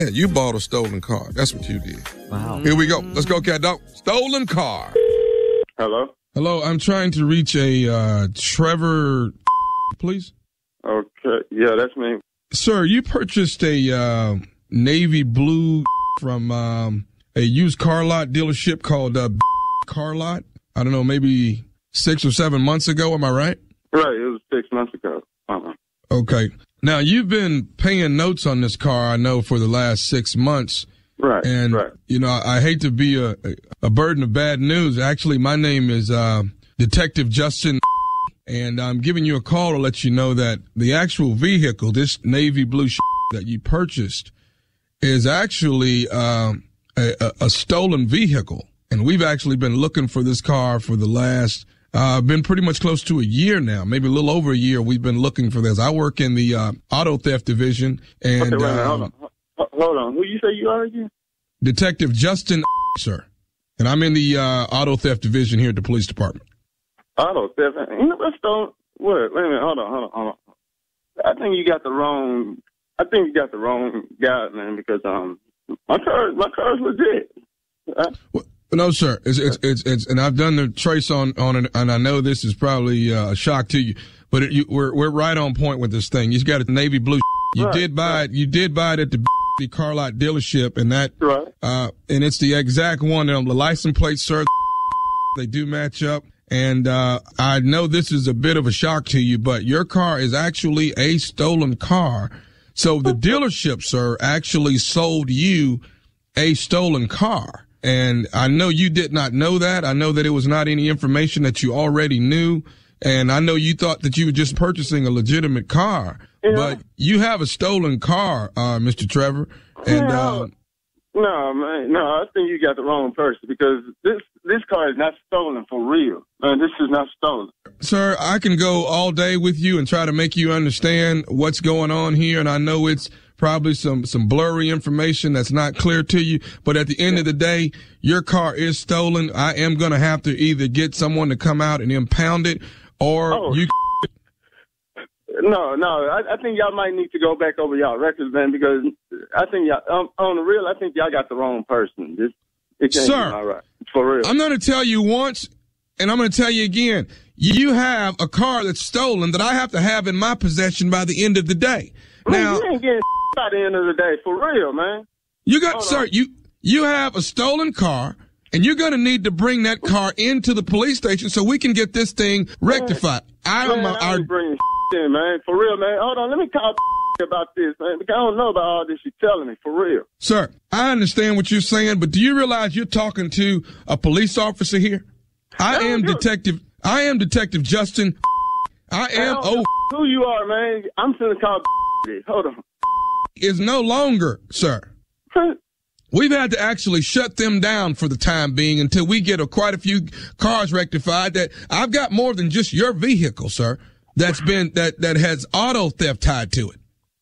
Yeah, you bought a stolen car. That's what you did. Wow. Here we go. Let's go, cat dog. Stolen car. Hello? Hello, I'm trying to reach a Trevor, please. Okay. Yeah, that's me. Sir, you purchased a navy blue from a used car lot dealership called Car Lot. I don't know, maybe 6 or 7 months ago. Am I right? Right. It was 6 months ago. Okay. Now, you've been paying notes on this car, I know, for the last 6 months. Right. And, right. you know, I hate to be a burden of bad news. Actually, my name is Detective Justin, and I'm giving you a call to let you know that the actual vehicle, this navy blue that you purchased, is actually a stolen vehicle. And we've actually been looking for this car for the last been pretty much close to a year now, maybe a little over a year. We've been looking for this. I work in the auto theft division. And okay, wait, hold on. Who you say you are again? Detective Justin, sir. And I'm in the auto theft division here at the police department. Auto theft? Let's don't. What? Wait a minute. Hold on. I think you got the wrong guy, man. Because my car's legit. Well, no, sir. It's and I've done the trace on it, and I know this is probably a shock to you, but we're right on point with this thing. You've got a navy blue. You did buy it. You did buy it at the car lot dealership, and that and it's the exact one. The license plate, sir, they do match up. And I know this is a bit of a shock to you, but your car is actually a stolen car. So the dealership, sir, actually sold you a stolen car. And I know you did not know that. I know that it was not any information that you already knew. And I know you thought that you were just purchasing a legitimate car. Yeah. But you have a stolen car, Mr. Trevor. And no, man. No, I think you got the wrong person because this car is not stolen for real. Man, this is not stolen. Sir, I can go all day with you and try to make you understand what's going on here. And I know it's probably some blurry information that's not clear to you. But at the end of the day, your car is stolen. I am going to have to either get someone to come out and impound it or you. No, I think y'all might need to go back over y'all records, man, because I think y'all, on the real, I think y'all got the wrong person. It can't be all right. For real. I'm going to tell you once, and I'm going to tell you again. You have a car that's stolen that I have to have in my possession by the end of the day. Man, now, you ain't getting by the end of the day, for real, man. You have a stolen car, and you're going to need to bring that car into the police station so we can get this thing rectified. I ain't bringing in, man. For real, man. Hold on, let me call about this, man, because I don't know about all this you're telling me, for real. Sir, I understand what you're saying, but do you realize you're talking to a police officer here? I am Detective Justin. I am who you are, man. I'm finna call hold on. Is no longer, sir. We've had to actually shut them down for the time being until we get quite a few cars rectified. That I've got more than just your vehicle, sir. That's been that has auto theft tied to it.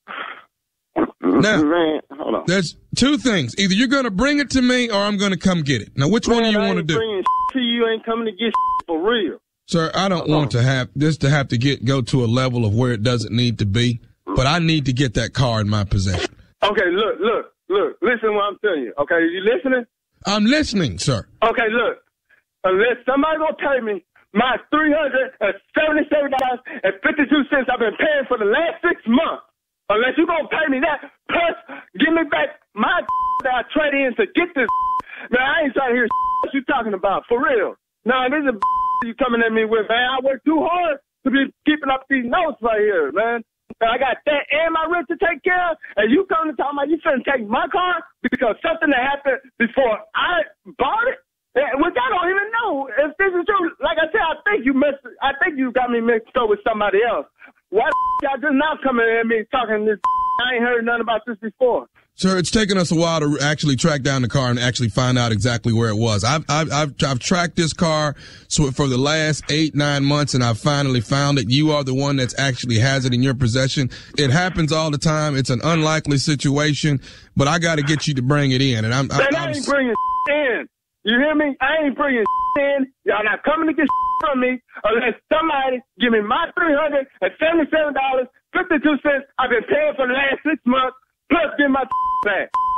Now, man, hold on. There's two things. Either you're going to bring it to me or I'm going to come get it. Now, which one do you want to do? Bringing to you ain't coming to get for real. Sir, I don't want to have this to have to go to a level of where it doesn't need to be, but I need to get that car in my possession. Okay, look. Listen to what I'm telling you. Okay, are you listening? I'm listening, sir. Okay, look. Unless somebody gonna pay me my $377.52 I've been paying for the last 6 months. Unless you gonna pay me that, plus give me back my that I traded in to get this. Man, I ain't trying to hear what you talking about, for real. No, this is you coming at me with, man. I work too hard to be keeping up these notes right here, man. I got that and my rent to take care of, and you coming to talk about you finna take my car because something that happened before I bought it, which I don't even know if this is true. Like I said, I think you got me mixed up with somebody else. Why y'all just now coming at me talking this? I ain't heard nothing about this before. Sir, it's taken us a while to actually track down the car and actually find out exactly where it was. I've tracked this car for the last 8-9 months, and I finally found it. You are the one that's actually has it in your possession. It happens all the time. It's an unlikely situation, but I got to get you to bring it in. And I ain't bringing in. You hear me? I ain't bringing in. Y'all not coming to get from me unless somebody give me my $377.52 I've been paying for the last 6 months. plus get my back.